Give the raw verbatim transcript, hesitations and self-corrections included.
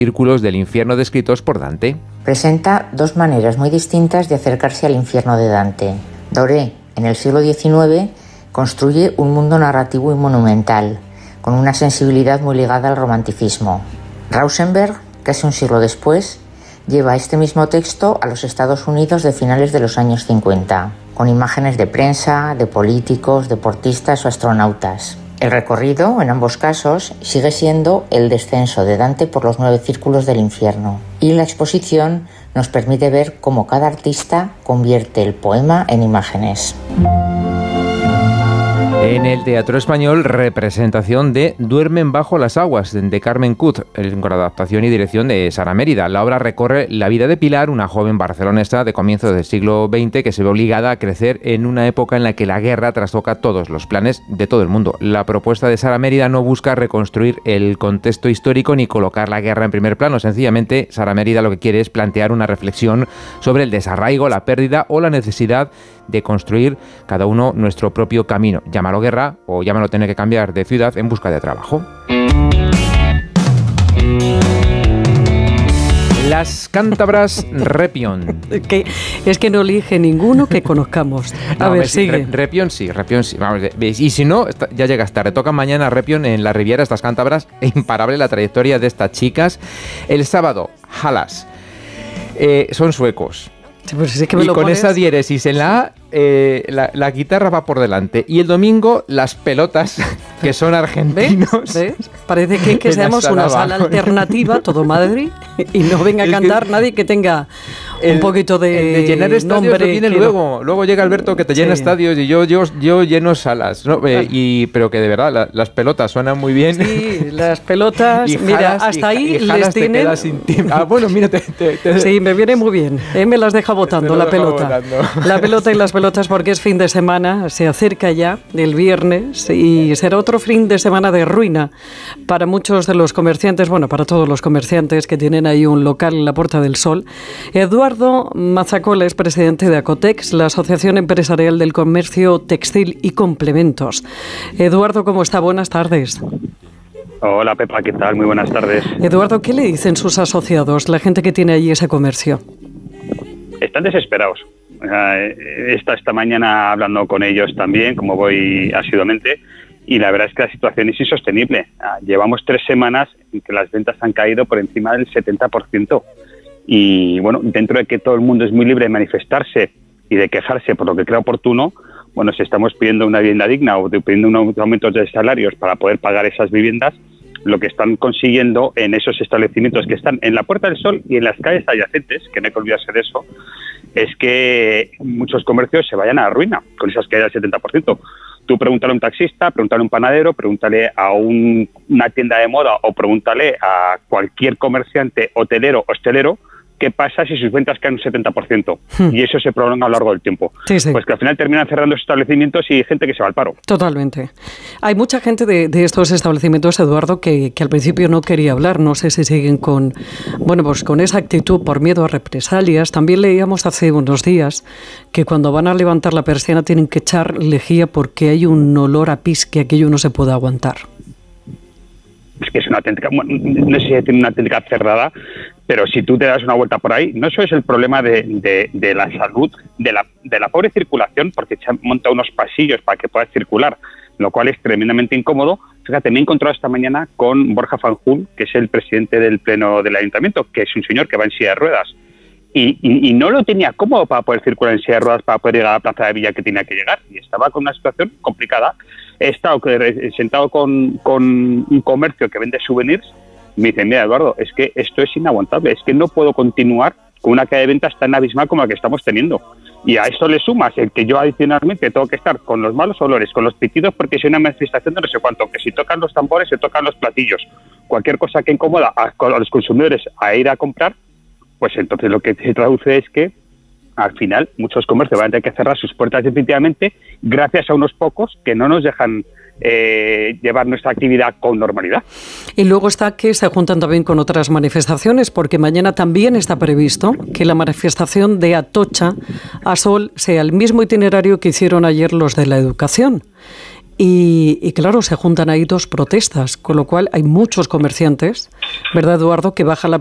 círculos del infierno descritos por Dante. Presenta dos maneras muy distintas de acercarse al infierno de Dante. Doré, en el siglo diecinueve, construye un mundo narrativo y monumental, con una sensibilidad muy ligada al romanticismo. Rauschenberg, casi un siglo después, lleva este mismo texto a los Estados Unidos de finales de los años cincuenta, con imágenes de prensa, de políticos, deportistas o astronautas. El recorrido, en ambos casos, sigue siendo el descenso de Dante por los nueve círculos del infierno. Y la exposición nos permite ver cómo cada artista convierte el poema en imágenes. En el Teatro Español, representación de Duermen bajo las aguas, de Carmen Cut, con adaptación y dirección de Sara Mérida. La obra recorre la vida de Pilar, una joven barcelonesa de comienzos del siglo veinte que se ve obligada a crecer en una época en la que la guerra trastoca todos los planes de todo el mundo. La propuesta de Sara Mérida no busca reconstruir el contexto histórico ni colocar la guerra en primer plano. Sencillamente, Sara Mérida lo que quiere es plantear una reflexión sobre el desarraigo, la pérdida o la necesidad de construir cada uno nuestro propio camino. Llámalo guerra o llámalo tener que cambiar de ciudad en busca de trabajo. Las cántabras Repión. Que es que no elige ninguno que conozcamos. A no, ver, me, sigue. Re, Repión sí, Repión sí. Vamos, y si no, ya llegas tarde. Toca mañana Repión en la Riviera, estas cántabras. Imparable la trayectoria de estas chicas. El sábado, Halas. Eh, son suecos. Sí, pues es que me y lo con pones... esa diéresis en la A, eh, la, la guitarra va por delante. Y el domingo, las pelotas, que son argentinos. ¿Ves? ¿Ves? Parece que, que seamos una sala alternativa, todo Madrid, y no venga a es cantar que nadie que tenga el, un poquito de, el de llenar estadios nombre. Viene que luego. No... Luego llega Alberto que te llena sí. estadios y yo, yo, yo lleno salas. ¿no? Eh, y, pero que de verdad, la, las pelotas suenan muy bien. Sí, las pelotas. y mira, jalas, hasta y, ahí y les tienen... Sin ah, bueno, mira, te, te, te... Sí, me viene muy bien. Eh, me las deja botando la pelota. Botando. La pelota y las pelotas porque es fin de semana, se acerca ya el viernes y será otro fin de semana de ruina para muchos de los comerciantes, bueno, para todos los comerciantes que tienen ahí un local en la Puerta del Sol. Eduardo Mazacola es presidente de Acotex, la Asociación Empresarial del Comercio Textil y Complementos. Eduardo, ¿cómo está? Buenas tardes. Hola Pepa, ¿qué tal? Muy buenas tardes. Eduardo, ¿qué le dicen sus asociados, la gente que tiene allí ese comercio? Están desesperados. He estado esta mañana hablando con ellos también, como voy asiduamente, y la verdad es que la situación es insostenible. Llevamos tres semanas en que las ventas han caído por encima del setenta por ciento. Y bueno, dentro de que todo el mundo es muy libre de manifestarse y de quejarse por lo que crea oportuno, bueno, si estamos pidiendo una vivienda digna o pidiendo unos aumentos de salarios para poder pagar esas viviendas, lo que están consiguiendo en esos establecimientos que están en la Puerta del Sol y en las calles adyacentes, que no hay que olvidarse de eso, es que muchos comercios se vayan a la ruina con esas caídas del setenta por ciento. Tú pregúntale a un taxista, pregúntale a un panadero, pregúntale a un, una tienda de moda o pregúntale a cualquier comerciante hotelero o hostelero qué pasa si sus ventas caen un setenta por ciento hmm. y eso se prolonga a lo largo del tiempo. Sí, sí. Pues que al final terminan cerrando esos establecimientos y hay gente que se va al paro. Totalmente. Hay mucha gente de, de estos establecimientos, Eduardo, que, que al principio no quería hablar. No sé si siguen con, bueno, pues con esa actitud por miedo a represalias. También leíamos hace unos días que cuando van a levantar la persiana tienen que echar lejía porque hay un olor a pis que aquello no se puede aguantar. Es que es una auténtica, bueno, no sé si tiene una auténtica cerrada, pero si tú te das una vuelta por ahí, no solo es el problema de, de, de la salud, de la, de la pobre circulación, porque se han montado unos pasillos para que puedas circular, lo cual es tremendamente incómodo. Fíjate, me he encontrado esta mañana con Borja Fanjul, que es el presidente del Pleno del Ayuntamiento, que es un señor que va en silla de ruedas, y, y, y no lo tenía cómodo para poder circular en silla de ruedas, para poder llegar a la Plaza de Villa que tenía que llegar, y estaba con una situación complicada. He estado sentado con, con un comercio que vende souvenirs. Me dicen, mira, Eduardo, es que esto es inaguantable, es que no puedo continuar con una caída de ventas tan abismal como la que estamos teniendo. Y a esto le sumas el que yo adicionalmente tengo que estar con los malos olores, con los pitidos, porque si hay una manifestación de no sé cuánto, que si tocan los tambores, se tocan los platillos, cualquier cosa que incomoda a, a los consumidores a ir a comprar, pues entonces lo que se traduce es que al final muchos comercios van a tener que cerrar sus puertas definitivamente gracias a unos pocos que no nos dejan eh, llevar nuestra actividad con normalidad. Y luego está que se juntan también con otras manifestaciones, porque mañana también está previsto que la manifestación de Atocha a Sol sea el mismo itinerario que hicieron ayer los de la educación. Y, y claro, se juntan ahí dos protestas, con lo cual hay muchos comerciantes, ¿verdad, Eduardo?, que bajan la